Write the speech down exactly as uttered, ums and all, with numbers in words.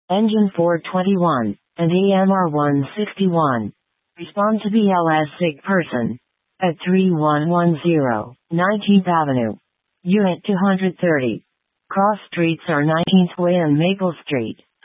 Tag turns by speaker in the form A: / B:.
A: Engine four twenty-one, and E M R one sixty-one. Respond to B L S sick person. At three one one zero, nineteenth Avenue. Unit two hundred thirty. Cross streets are nineteenth Way and Maple Street.